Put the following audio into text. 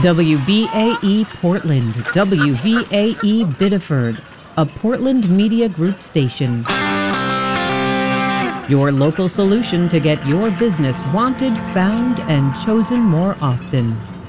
WVAE Portland, WVAE Biddeford, a Portland Media Group station. Your local solution to get your business wanted, found, and chosen more often.